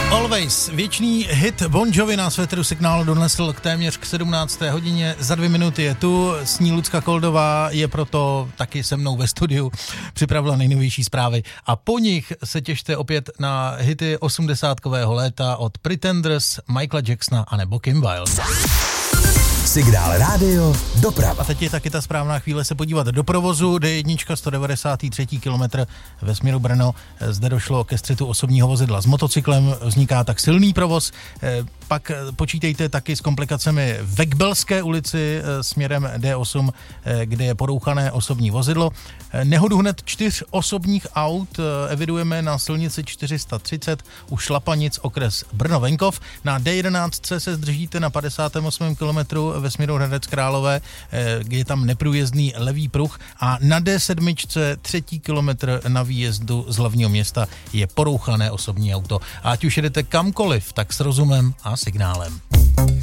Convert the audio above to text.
Always, věčný hit Bon Jovi na Světru Signálu donesl k téměř k 17. hodině. Za 2 minuty je tu, s ní Lucka Koldová je proto taky se mnou ve studiu, připravila nejnovější zprávy a po nich se těšte opět na hity 80kového léta od Pretenders, Michaela Jacksona a nebo Kim Wilde. Signál rádio, doprava. A teď je taky ta správná chvíle se podívat do provozu. D1 193. kilometr ve směru Brno. Zde došlo ke střetu osobního vozidla s motocyklem. Vzniká tak silný provoz. Pak počítejte taky s komplikacemi v Ekbelské ulici směrem D8, kde je porouchané osobní vozidlo. Nehodu hned 4 osobních aut evidujeme na silnici 430 u Šlapanic, okres Brno-Venkov. Na D11 se zdržíte na 58. kilometru ve směru Hradec Králové, kde je tam neprůjezdný levý pruh a na D7 3. kilometr na výjezdu z hlavního města je porouchané osobní auto. A ať už jedete kamkoliv, tak s rozumem a signálem.